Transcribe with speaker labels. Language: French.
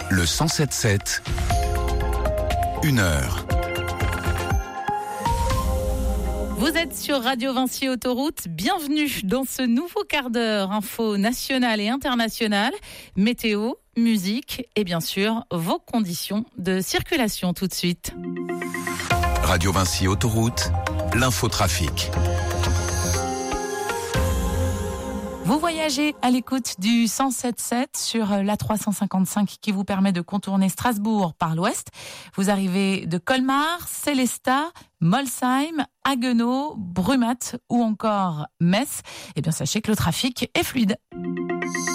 Speaker 1: Le 107.7, 1 heure.
Speaker 2: Vous êtes sur Radio Vinci Autoroute, bienvenue dans ce nouveau quart d'heure info nationale et internationale, météo, musique et bien sûr vos conditions de circulation tout de suite.
Speaker 1: Radio Vinci Autoroute, l'infotrafic.
Speaker 2: Vous voyagez à l'écoute du 107.7 sur la 355 qui vous permet de contourner Strasbourg par l'ouest. Vous arrivez de Colmar, Sélestat, Molsheim, Haguenau, Brumath ou encore Metz. Eh bien, sachez que le trafic est fluide.